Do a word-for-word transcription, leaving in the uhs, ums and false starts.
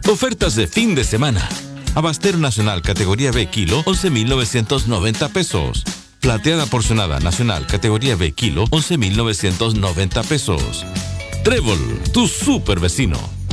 Ofertas de fin de semana. Abastero Nacional categoría B kilo, once mil novecientos noventa pesos. Plateada porcionada nacional categoría B kilo, once mil novecientos noventa pesos. Trébol, tu super vecino.